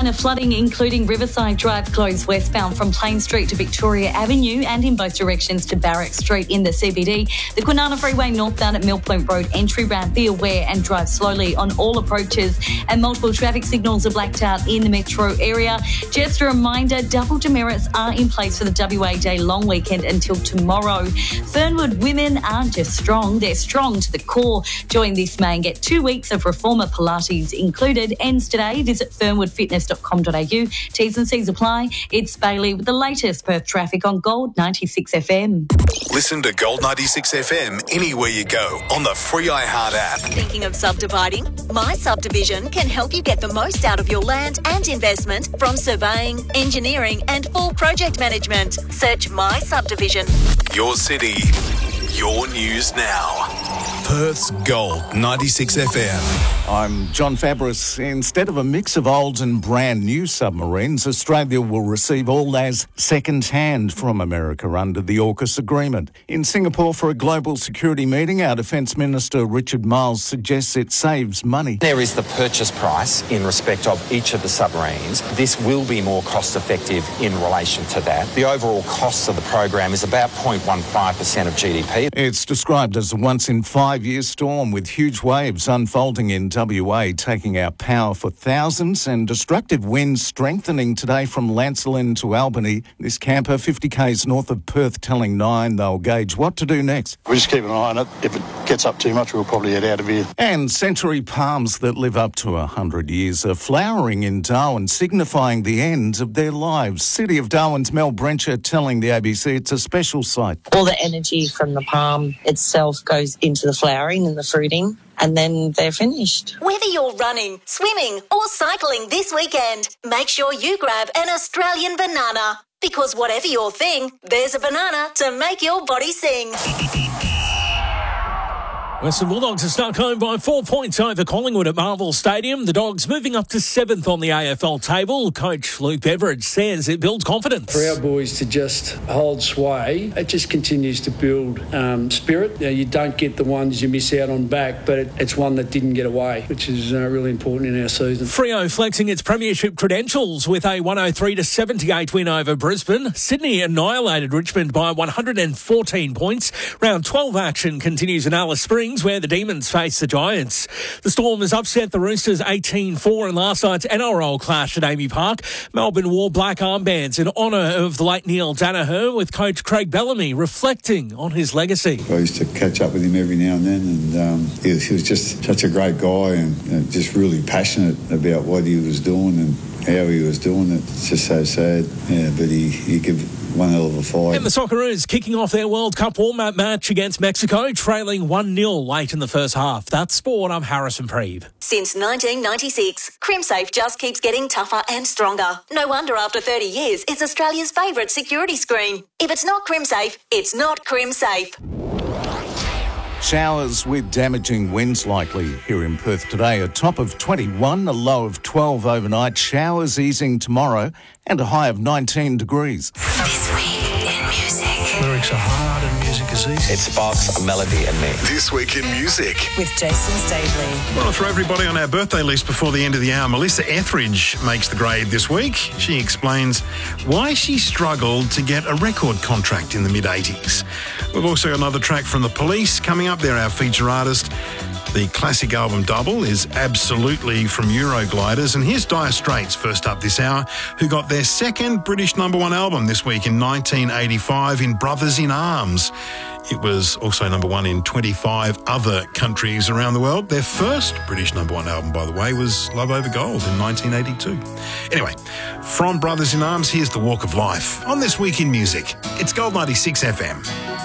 Minor flooding, including Riverside Drive, closed westbound from Plain Street to Victoria Avenue and in both directions to Barrack Street in the CBD. The Kwinana Freeway northbound at Mill Point Road entry ramp. Be aware and drive slowly on all approaches. And multiple traffic signals are blacked out in the metro area. Just a reminder, double demerits are in place for the WA Day long weekend until tomorrow. Fernwood women aren't just strong, they're strong to the core. Join this May and get 2 weeks of Reformer Pilates included. Ends today. Visit fernwoodfitness.com.au. T's and C's apply. It's Bailey with the latest Perth traffic on Gold 96 FM. Listen to Gold 96 FM anywhere you go on the free iHeart app. Thinking of subdividing? My Subdivision can help you get the most out of your land and investment from surveying, engineering and full project management. Search My Subdivision. Your city, your news now. Perth's Gold 96 FM. I'm John Fabris. Instead of a mix of old and brand new submarines, Australia will receive all as second-hand from America under the AUKUS agreement. In Singapore for a global security meeting, our Defence Minister Richard Marles suggests it saves money. There is the purchase price in respect of each of the submarines. This will be more cost-effective in relation to that. The overall cost of the program is about 0.15% of GDP. It's described as a once-in-5-year storm with huge waves unfolding in WA, taking out power for thousands, and destructive winds strengthening today from Lancelin to Albany. This camper 50 k's north of Perth telling Nine they'll gauge what to do next. We just keep an eye on it. If it gets up too much, we'll probably head out of here. And century palms that live up to 100 years are flowering in Darwin, signifying the end of their lives. City of Darwin's Mel Brencher telling the ABC it's a special site. All the energy from the palm itself goes into the flowering and the fruiting, and then they're finished. Whether you're running, swimming or cycling this weekend, make sure you grab an Australian banana. Because whatever your thing, there's a banana to make your body sing. Western Bulldogs are stuck home by 4 points over Collingwood at Marvel Stadium. The Dogs moving up to 7th on the AFL table. Coach Luke Beveridge says it builds confidence. For our boys to just hold sway, it just continues to build spirit. You don't get the ones you miss out on back, but it's one that didn't get away, which is really important in our season. Freo flexing its premiership credentials with a 103-78 win over Brisbane. Sydney annihilated Richmond by 114 points. Round 12 action continues in Alice Springs, where the Demons face the Giants. The Storm has upset the Roosters 18-4 in last night's NRL clash at Amy Park. Melbourne wore black armbands in honour of the late Neil Danaher, with coach Craig Bellamy reflecting on his legacy. I used to catch up with him every now and then, and he was just such a great guy and just really passionate about what he was doing and how he was doing it. It's just so sad, but he could one hell of a fight. And the Socceroos kicking off their World Cup warm-up match against Mexico, trailing 1-0 late in the first half. That's sport. I'm Harrison Preeve. Since 1996, CrimSafe just keeps getting tougher and stronger. No wonder after 30 years, it's Australia's favourite security screen. If it's not CrimSafe, it's not CrimSafe. Showers with damaging winds likely here in Perth today. A top of 21, a low of 12 overnight. Showers easing tomorrow and a high of 19 degrees. This week in music. Lyrics are hard and music is easy. It sparks a melody in me. This week in music. With Jason Staveley. Well, for everybody on our birthday list before the end of the hour, Melissa Etheridge makes the grade this week. She explains why she struggled to get a record contract in the mid-80s. We've also got another track from The Police coming up. They're our feature artist. The classic album Double is absolutely from Eurogliders. And here's Dire Straits first up this hour, who got their second British #1 album this week in 1985 in Brothers in Arms. It was also #1 in 25 other countries around the world. Their first British #1 album, by the way, was Love Over Gold in 1982. Anyway, from Brothers in Arms, here's The Walk of Life on This Week in Music. It's Gold 96 FM.